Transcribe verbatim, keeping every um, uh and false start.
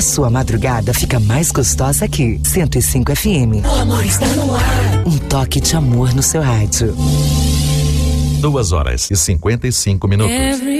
sua madrugada fica mais gostosa aqui. cento e cinco F M. O amor está no ar. Um toque de amor no seu rádio. Duas horas e cinquenta e cinco minutos.